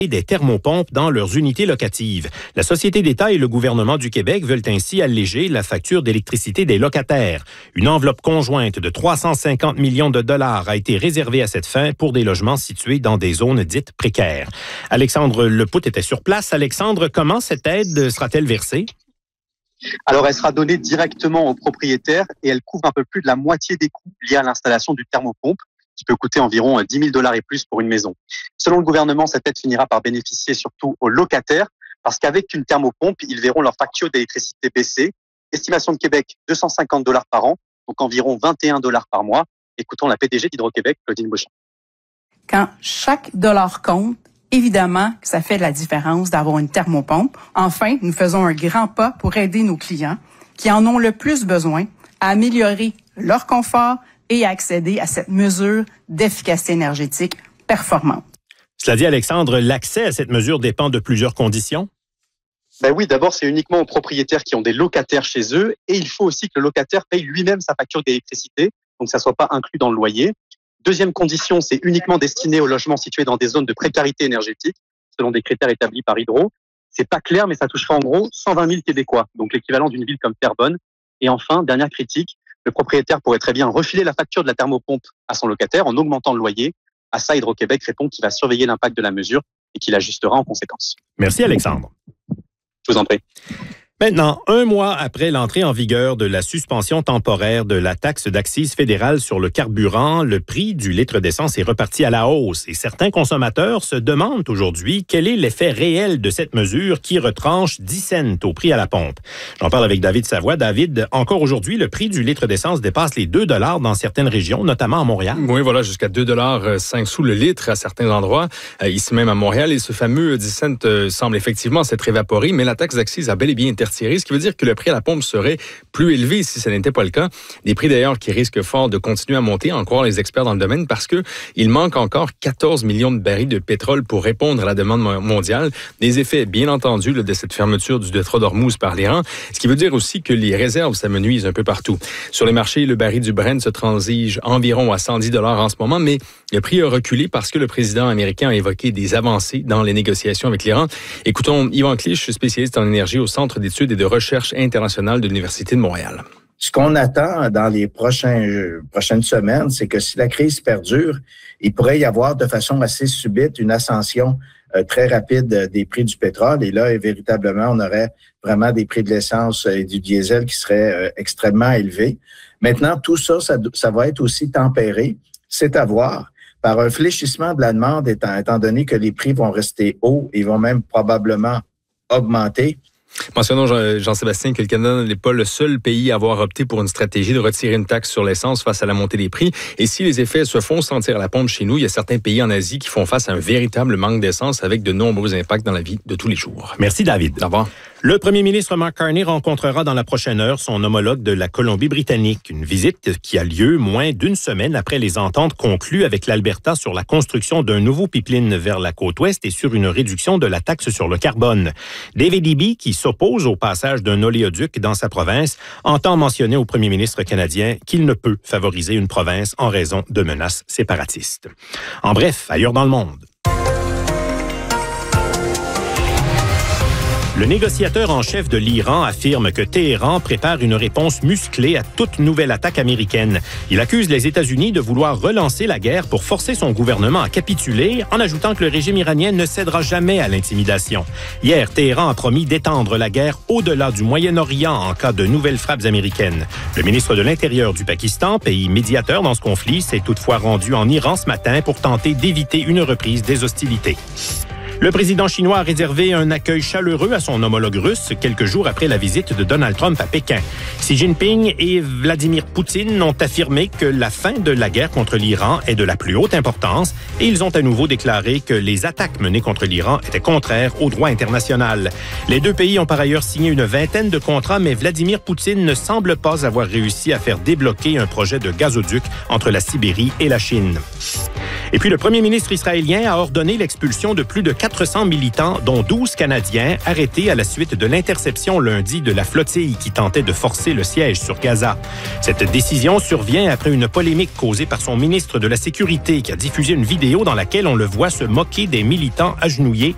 des thermopompes dans leurs unités locatives. La Société d'État et le gouvernement du Québec veulent ainsi alléger la facture d'électricité des locataires. Une enveloppe conjointe de 350 millions de dollars a été réservée à cette fin pour des logements situés dans des zones dites précaires. Alexandre Lepout était sur place. Alexandre, comment cette aide sera-t-elle versée? Alors, elle sera donnée directement aux propriétaires et elle couvre un peu plus de la moitié des coûts liés à l'installation du thermopompe, qui peut coûter environ 10 000 $ et plus pour une maison. Selon le gouvernement, cette aide finira par bénéficier surtout aux locataires, parce qu'avec une thermopompe, ils verront leur facture d'électricité baisser. Estimation de Québec, 250 $ par an, donc environ 21 $ par mois. Écoutons la PDG d'Hydro-Québec, Claudine Beauchamp. Quand chaque dollar compte, évidemment que ça fait la différence d'avoir une thermopompe. Enfin, nous faisons un grand pas pour aider nos clients qui en ont le plus besoin à améliorer leur confort et à accéder à cette mesure d'efficacité énergétique performante. Cela dit, Alexandre, l'accès à cette mesure dépend de plusieurs conditions? Ben oui, d'abord, c'est uniquement aux propriétaires qui ont des locataires chez eux et il faut aussi que le locataire paye lui-même sa facture d'électricité, donc ça ne soit pas inclus dans le loyer. Deuxième condition, c'est uniquement destiné aux logements situés dans des zones de précarité énergétique, selon des critères établis par Hydro. C'est pas clair, mais ça touchera en gros 120 000 Québécois, donc l'équivalent d'une ville comme Terrebonne. Et enfin, dernière critique, le propriétaire pourrait très bien refiler la facture de la thermopompe à son locataire en augmentant le loyer. À ça, Hydro-Québec répond qu'il va surveiller l'impact de la mesure et qu'il ajustera en conséquence. Merci, Alexandre. Je vous en prie. Maintenant, un mois après l'entrée en vigueur de la suspension temporaire de la taxe d'accise fédérale sur le carburant, le prix du litre d'essence est reparti à la hausse et certains consommateurs se demandent aujourd'hui quel est l'effet réel de cette mesure qui retranche 10 cents au prix à la pompe. J'en parle avec David Savoie. David, encore aujourd'hui, le prix du litre d'essence dépasse les 2 $ dans certaines régions, notamment à Montréal. Oui, voilà, jusqu'à 2,05 $ le litre à certains endroits, ici même à Montréal. Et ce fameux 10 cents semble effectivement s'être évaporé, mais la taxe d'accise a bel et bien été ce qui veut dire que le prix à la pompe serait plus élevé si ce n'était pas le cas. Des prix d'ailleurs qui risquent fort de continuer à monter, en croire les experts dans le domaine, parce que il manque encore 14 millions de barils de pétrole pour répondre à la demande mondiale. Des effets, bien entendu, de cette fermeture du détroit d'Ormuz par l'Iran, ce qui veut dire aussi que les réserves s'amenuisent un peu partout. Sur les marchés, le baril du Brent se transige environ à 110 $ en ce moment, mais le prix a reculé parce que le président américain a évoqué des avancées dans les négociations avec l'Iran. Écoutons Yvan Clich, spécialiste en énergie au Centre d'études et de recherche internationale de l'Université de Montréal. Ce qu'on attend dans les prochaines semaines, c'est que si la crise perdure, il pourrait y avoir de façon assez subite une ascension très rapide des prix du pétrole. Et là, véritablement, on aurait vraiment des prix de l'essence et du diesel qui seraient extrêmement élevés. Maintenant, tout ça va être aussi tempéré. C'est à voir par un fléchissement de la demande, étant donné que les prix vont rester hauts et vont même probablement augmenter. Mentionnons, Jean-Sébastien, que le Canada n'est pas le seul pays à avoir opté pour une stratégie de retirer une taxe sur l'essence face à la montée des prix. Et si les effets se font sentir à la pompe chez nous, il y a certains pays en Asie qui font face à un véritable manque d'essence avec de nombreux impacts dans la vie de tous les jours. Merci, David. Au revoir. Le premier ministre Mark Carney rencontrera dans la prochaine heure son homologue de la Colombie-Britannique. Une visite qui a lieu moins d'une semaine après les ententes conclues avec l'Alberta sur la construction d'un nouveau pipeline vers la côte ouest et sur une réduction de la taxe sur le carbone. David Eby, qui s'oppose au passage d'un oléoduc dans sa province, entend mentionner au premier ministre canadien qu'il ne peut favoriser une province en raison de menaces séparatistes. En bref, ailleurs dans le monde. Le négociateur en chef de l'Iran affirme que Téhéran prépare une réponse musclée à toute nouvelle attaque américaine. Il accuse les États-Unis de vouloir relancer la guerre pour forcer son gouvernement à capituler, en ajoutant que le régime iranien ne cédera jamais à l'intimidation. Hier, Téhéran a promis d'étendre la guerre au-delà du Moyen-Orient en cas de nouvelles frappes américaines. Le ministre de l'Intérieur du Pakistan, pays médiateur dans ce conflit, s'est toutefois rendu en Iran ce matin pour tenter d'éviter une reprise des hostilités. Le président chinois a réservé un accueil chaleureux à son homologue russe quelques jours après la visite de Donald Trump à Pékin. Xi Jinping et Vladimir Poutine ont affirmé que la fin de la guerre contre l'Iran est de la plus haute importance et ils ont à nouveau déclaré que les attaques menées contre l'Iran étaient contraires au droit international. Les deux pays ont par ailleurs signé une vingtaine de contrats, mais Vladimir Poutine ne semble pas avoir réussi à faire débloquer un projet de gazoduc entre la Sibérie et la Chine. Et puis le premier ministre israélien a ordonné l'expulsion de plus de 400 militants, dont 12 Canadiens, arrêtés à la suite de l'interception lundi de la flottille qui tentait de forcer le siège sur Gaza. Cette décision survient après une polémique causée par son ministre de la Sécurité qui a diffusé une vidéo dans laquelle on le voit se moquer des militants agenouillés